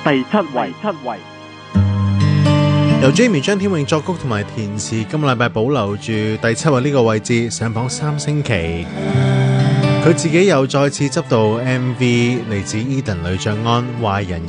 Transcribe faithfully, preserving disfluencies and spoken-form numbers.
第七位，七位。 由 Jamie 張天穎作曲同埋填詞，今個禮拜保留住第七位呢個位置，上榜三星期。佢自己又再次執導 M V， 嚟自 Eden 呂爵安壞人。